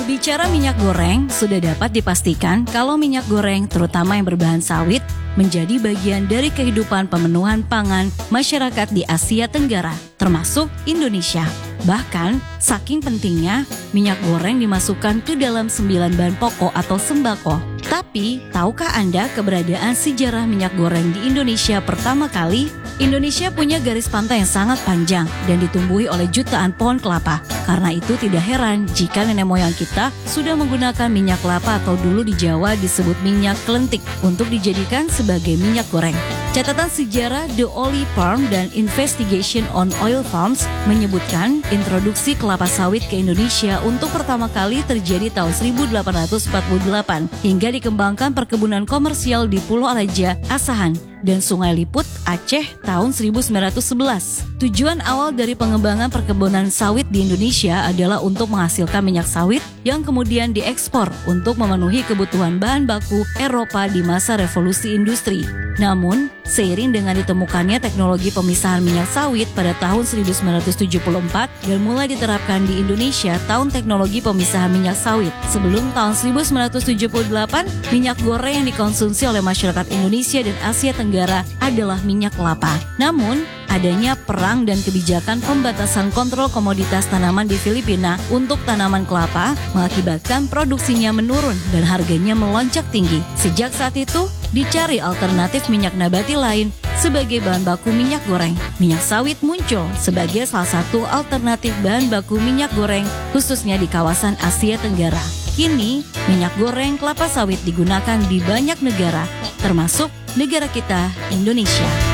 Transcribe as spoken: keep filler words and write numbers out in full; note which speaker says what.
Speaker 1: Berbicara minyak goreng, sudah dapat dipastikan kalau minyak goreng, terutama yang berbahan sawit, menjadi bagian dari kehidupan pemenuhan pangan masyarakat di Asia Tenggara, termasuk Indonesia. Bahkan, saking pentingnya, minyak goreng dimasukkan ke dalam sembilan bahan pokok atau sembako. Tapi, tahukah Anda keberadaan sejarah minyak goreng di Indonesia pertama kali? Indonesia punya garis pantai yang sangat panjang dan ditumbuhi oleh jutaan pohon kelapa. Karena itu tidak heran jika nenek moyang kita sudah menggunakan minyak kelapa atau dulu di Jawa disebut minyak kelentik untuk dijadikan sebagai minyak goreng. Catatan sejarah The Olive Farm dan Investigation on Oil Farms menyebutkan introduksi kelapa sawit ke Indonesia untuk pertama kali terjadi tahun seribu delapan ratus empat puluh delapan hingga dikembangkan perkebunan komersial di Pulau Alaja, Asahan, dan Sungai Liput, Aceh tahun seribu sembilan ratus sebelas. Tujuan awal dari pengembangan perkebunan sawit di Indonesia adalah untuk menghasilkan minyak sawit yang kemudian diekspor untuk memenuhi kebutuhan bahan baku Eropa di masa revolusi industri. Namun, seiring dengan ditemukannya teknologi pemisahan minyak sawit pada tahun seribu sembilan ratus tujuh puluh empat dan mulai diterapkan di Indonesia tahun teknologi pemisahan minyak sawit. Sebelum tahun seribu sembilan ratus tujuh puluh delapan, minyak goreng yang dikonsumsi oleh masyarakat Indonesia dan Asia Tenggara adalah minyak kelapa. Namun, adanya perang dan kebijakan pembatasan kontrol komoditas tanaman di Filipina untuk tanaman kelapa mengakibatkan produksinya menurun dan harganya melonjak tinggi. Sejak saat itu, dicari alternatif minyak nabati lain sebagai bahan baku minyak goreng. Minyak sawit muncul sebagai salah satu alternatif bahan baku minyak goreng khususnya di kawasan Asia Tenggara. Kini, minyak goreng kelapa sawit digunakan di banyak negara, termasuk negara kita, Indonesia.